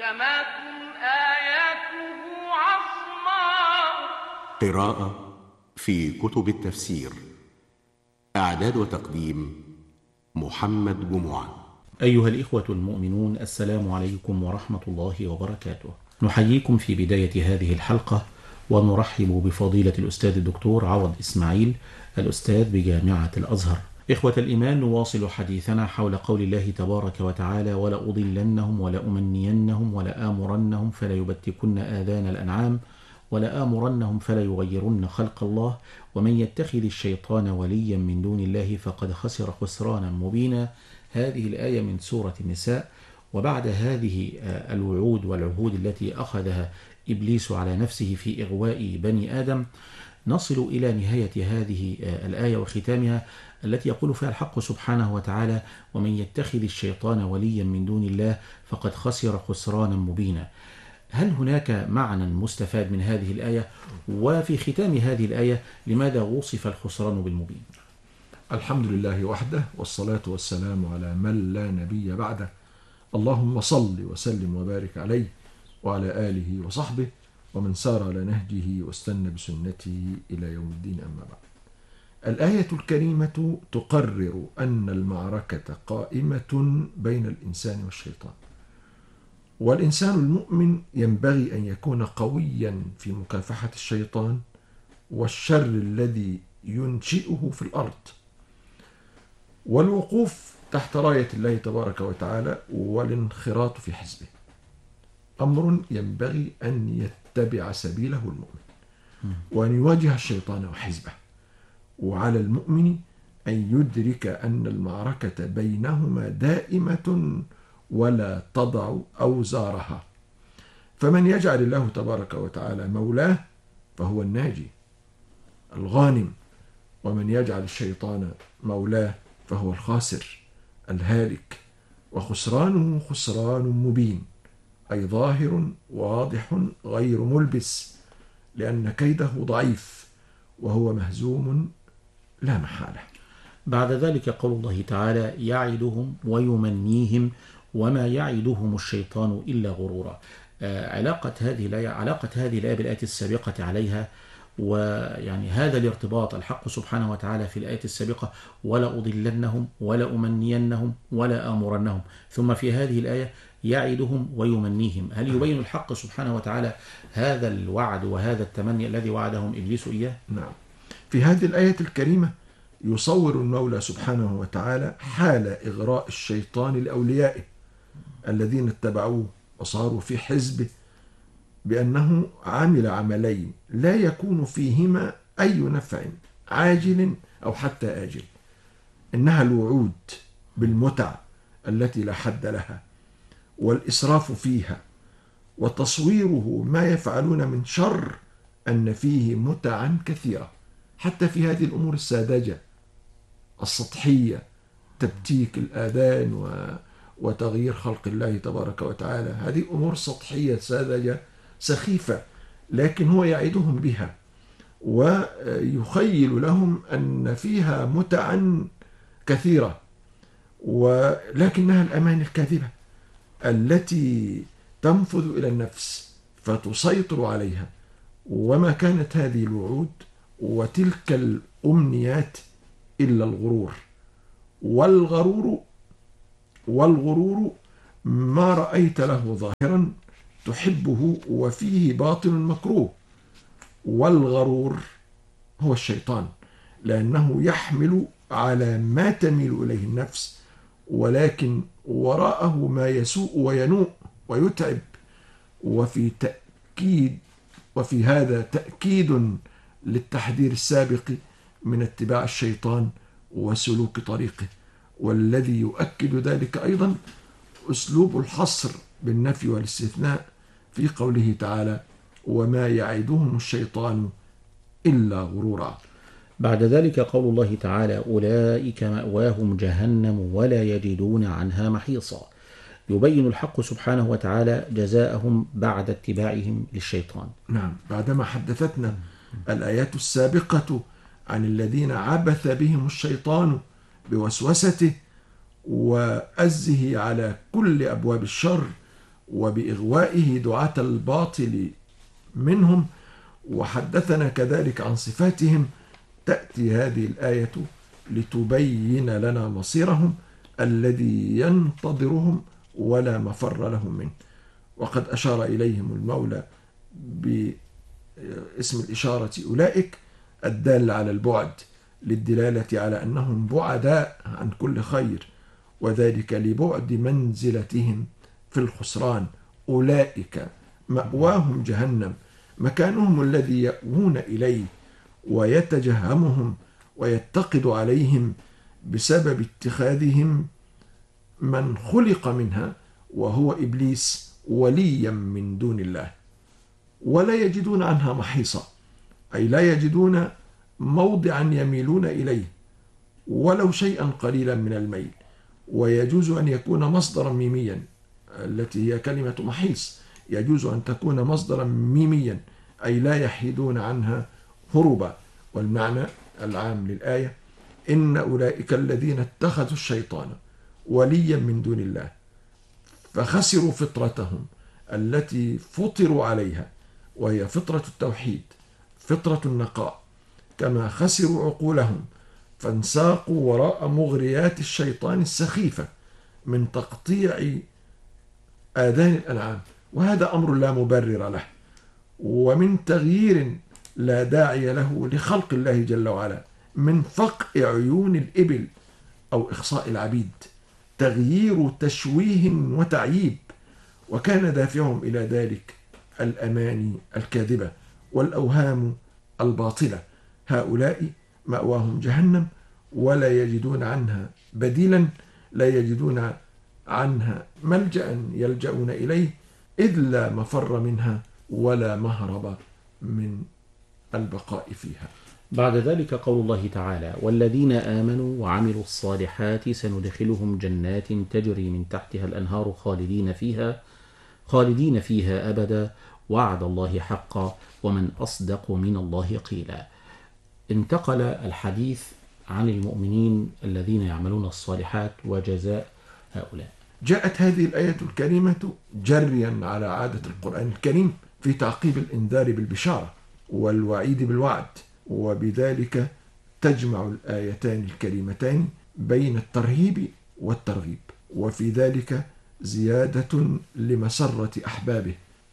محكمات آياته عصماء. قراءة في كتب التفسير. إعداد وتقديم محمد جمعة. أيها الإخوة المؤمنون، السلام عليكم ورحمة الله وبركاته. نحييكم في بداية هذه الحلقة ونرحب بفضيلة الأستاذ الدكتور عوض إسماعيل، الأستاذ بجامعة الأزهر. إخوة الإيمان، نواصل حديثنا حول قول الله تبارك وتعالى: ولأضلنهم ولأمنينهم ولآمرنهم فليبتكن آذان الأنعام ولآمرنهم فليغيرن خلق الله ومن يتخذ الشيطان وليا من دون الله فقد خسر خسرانا مبينا. هذه الآية من سورة النساء. وبعد هذه الوعود والعهود التي أخذها إبليس على نفسه في إغواء بني آدم، نصل إلى نهاية هذه الآية وختامها التي يقول فيها الحق سبحانه وتعالى: ومن يتخذ الشيطان وليا من دون الله فقد خسر خسرانا مبينا. هل هناك معنى مستفاد من هذه الآية؟ وفي ختام هذه الآية لماذا وصف الخسران بالمبين؟ الحمد لله وحده، والصلاة والسلام على من لا نبي بعده. اللهم صل وسلم وبارك عليه وعلى آله وصحبه ومن سار على نهجه واستنى بسنته إلى يوم الدين، أما بعد. الآية الكريمة تقرر أن المعركة قائمة بين الإنسان والشيطان، والإنسان المؤمن ينبغي أن يكون قويا في مكافحة الشيطان والشر الذي ينشئه في الأرض، والوقوف تحت راية الله تبارك وتعالى والانخراط في حزبه أمر ينبغي أن يتبع سبيله المؤمن وأن يواجه الشيطان وحزبه. وعلى المؤمن أن يدرك أن المعركة بينهما دائمة ولا تضع أوزارها، فمن يجعل الله تبارك وتعالى مولاه فهو الناجي الغانم، ومن يجعل الشيطان مولاه فهو الخاسر الهالك، وخسرانه خسران مبين، أي ظاهر واضح غير ملبس، لأن كيده ضعيف وهو مهزوم لا محالة. بعد ذلك قول الله تعالى: يعدهم ويمنيهم وما يعدهم الشيطان إلا غرورا. علاقة هذه الآية بالآية السابقة عليها، ويعني هذا الارتباط الحق سبحانه وتعالى في الآية السابقة: ولا أضلنهم ولا أمنينهم ولا آمرنهم، ثم في هذه الآية يعدهم ويمنيهم. هل يبين الحق سبحانه وتعالى هذا الوعد وهذا التمني الذي وعدهم إبليس إياه؟ نعم، في هذه الآية الكريمة يصور المولى سبحانه وتعالى حال إغراء الشيطان لأوليائه الذين اتبعوه وصاروا في حزبه، بأنه عمل عملين لا يكون فيهما أي نفع عاجل أو حتى آجل. إنها الوعود بالمتع التي لا حد لها والإسراف فيها، وتصويره ما يفعلون من شر أن فيه متعا كثيرة، حتى في هذه الأمور الساذجة السطحية، تبتيك الآذان وتغيير خلق الله تبارك وتعالى. هذه أمور سطحية ساذجة سخيفة، لكن هو يعدهم بها ويخيل لهم أن فيها متعا كثيرة، ولكنها الأماني الكاذبة التي تنفذ إلى النفس فتسيطر عليها. وما كانت هذه الوعود وتلك الأمنيات إلا الغرور، والغرور ما رأيت له ظاهرا تحبه وفيه باطن مكروه. والغرور هو الشيطان، لأنه يحمل على ما تميل إليه النفس، ولكن وراءه ما يسوء وينوء ويتعب. وفي هذا تأكيد للتحذير السابق من اتباع الشيطان وسلوك طريقه. والذي يؤكد ذلك أيضا أسلوب الحصر بالنفي والاستثناء في قوله تعالى: وما يعدهم الشيطان إلا غرورا. بعد ذلك قول الله تعالى: أولئك مأواهم جهنم ولا يجدون عنها محيصا. يبين الحق سبحانه وتعالى جزاءهم بعد اتباعهم للشيطان. نعم، بعدما حدثتنا الآيات السابقة عن الذين عبث بهم الشيطان بوسوسته وأزه على كل أبواب الشر وبإغوائه دعاة الباطل منهم، وحدثنا كذلك عن صفاتهم. تأتي هذه الآية لتبين لنا مصيرهم الذي ينتظرهم ولا مفر لهم منه. وقد أشار إليهم المولى باسم الإشارة أولئك الدال على البعد، للدلالة على أنهم بعداء عن كل خير، وذلك لبعد منزلتهم في الخسران. أولئك مأواهم جهنم، مكانهم الذي يأوون إليه، ويتجهمهم ويتقد عليهم بسبب اتخاذهم من خلق منها وهو إبليس وليا من دون الله، ولا يجدون عنها محيصا، أي لا يجدون موضعا يميلون إليه ولو شيئا قليلا من الميل. ويجوز أن يكون مصدرا ميميا، التي هي كلمة محيص، يجوز أن تكون مصدرا ميميا أي لا يحيدون عنها هروبا. والمعنى العام للآية إن أولئك الذين اتخذوا الشيطان وليا من دون الله فخسروا فطرتهم التي فطروا عليها، وهي فطرة التوحيد، فطرة النقاء، كما خسروا عقولهم فانساقوا وراء مغريات الشيطان السخيفة من تقطيع آذان الأنعام، وهذا أمر لا مبرر له، ومن تغيير لا داعي له لخلق الله جل وعلا، من فقع عيون الإبل أو إخصاء العبيد، تغيير تشويه وتعييب. وكان دافعهم إلى ذلك الأماني الكاذبة والأوهام الباطلة. هؤلاء مأواهم جهنم ولا يجدون عنها بديلا، لا يجدون عنها ملجأ يلجأون إليه، إذ لا مفر منها ولا مهرب من البقاء فيها. بعد ذلك قول الله تعالى: والذين آمنوا وعملوا الصالحات سندخلهم جنات تجري من تحتها الأنهار خالدين فيها أبدا وعد الله حقا ومن أصدق من الله قيلا. انتقل الحديث عن المؤمنين الذين يعملون الصالحات وجزاء هؤلاء. جاءت هذه الآية الكريمة جريا على عادة القرآن الكريم في تعقيب الإنذار بالبشارة والوعيد بالوعد، وبذلك تجمع الآيتان الكريمتان بين الترهيب والترغيب، وفي ذلك زيادة لمسرة أحبابه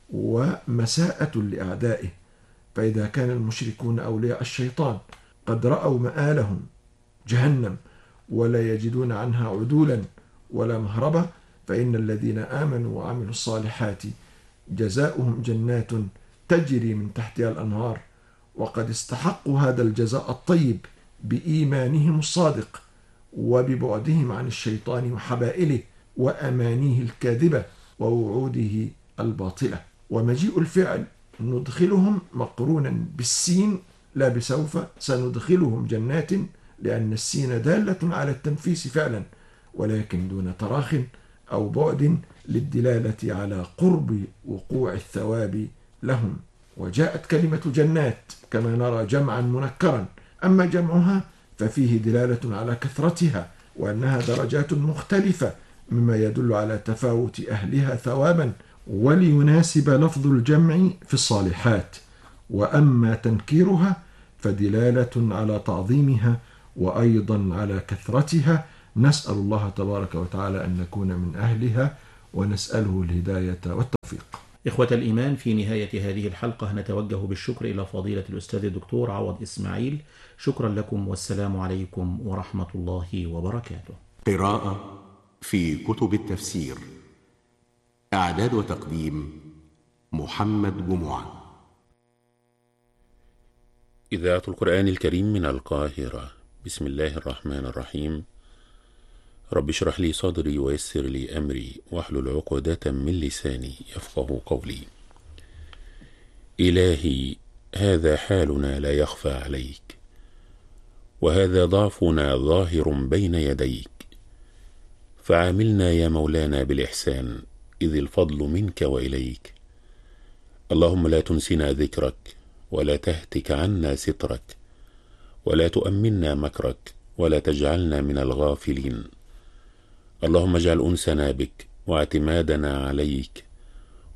ومساءة لأعدائه. فإذا كان المشركون أولياء الشيطان قد رأوا مآلهم جهنم ولا يجدون عنها عدولا ولا مهربا، فإن الذين آمنوا وعملوا الصالحات جزاؤهم جنات تجري من تحتها الأنهار، وقد استحقوا هذا الجزاء الطيب بإيمانهم الصادق وببعدهم عن الشيطان وحبائله وأمانيه الكاذبة ووعوده الباطلة. ومجيء الفعل ندخلهم مقرونا بالسين لا بسوف، سندخلهم جنات، لأن السين دالة على التنفيس فعلا ولكن دون تراخ أو بعد، للدلالة على قرب وقوع الثواب لهم. وجاءت كلمة جنات كما نرى جمعا منكرا، أما جمعها ففيه دلالة على كثرتها وأنها درجات مختلفة، مما يدل على تفاوت أهلها ثوابا، وليناسب لفظ الجمع في الصالحات. وأما تنكيرها فدلالة على تعظيمها وأيضا على كثرتها. نسأل الله تبارك وتعالى أن نكون من أهلها، ونسأله الهداية والتوفيق. إخوة الإيمان، في نهاية هذه الحلقة نتوجه بالشكر إلى فضيلة الأستاذ الدكتور عوض إسماعيل. شكرا لكم والسلام عليكم ورحمة الله وبركاته. قراءة في كتب التفسير. إعداد وتقديم محمد جمعة. إذاعة القرآن الكريم من القاهرة. بسم الله الرحمن الرحيم. رب اشرح لي صدري ويسر لي أمري واحلل عقدة من لساني يفقه قولي. إلهي، هذا حالنا لا يخفى عليك، وهذا ضعفنا ظاهر بين يديك، فعاملنا يا مولانا بالإحسان، إذ الفضل منك وإليك. اللهم لا تنسنا ذكرك، ولا تهتك عنا سترك، ولا تؤمنا مكرك، ولا تجعلنا من الغافلين. اللهم اجعل أنسنا بك واعتمادنا عليك،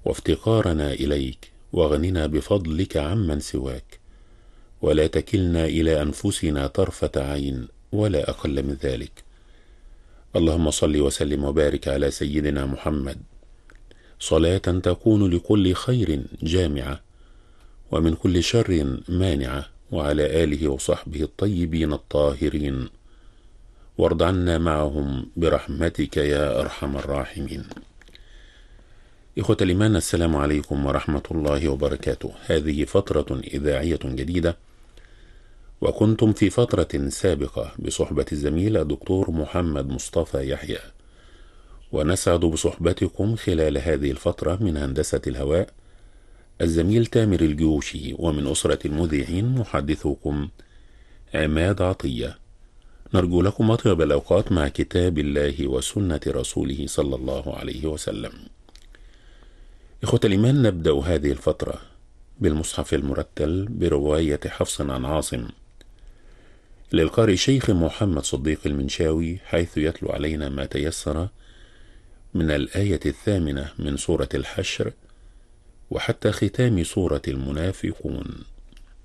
وافتقارنا إليك، واغننا بفضلك عمن سواك، ولا تكلنا إلى أنفسنا طرفة عين ولا أقل من ذلك. اللهم صل وسلم وبارك على سيدنا محمد صلاة تكون لكل خير جامعة ومن كل شر مانعة، وعلى آله وصحبه الطيبين الطاهرين، وارض عنا معهم برحمتك يا أرحم الراحمين. إخوة الإيمان، السلام عليكم ورحمة الله وبركاته. هذه فترة إذاعية جديدة، وكنتم في فترة سابقة بصحبة الزميل الدكتور محمد مصطفى يحيى، ونسعد بصحبتكم خلال هذه الفترة من هندسة الهواء الزميل تامر الجيوشي، ومن أسرة المذيعين محدثكم عماد عطية. نرجو لكم أطيب الأوقات مع كتاب الله وسنة رسوله صلى الله عليه وسلم. إخوة الإيمان، نبدأ هذه الفترة بالمصحف المرتل برواية حفص عن عاصم للقارئ شيخ محمد صديق المنشاوي، حيث يتلو علينا ما تيسر من الآية 8 من سورة الحشر وحتى ختام سورة المنافقون.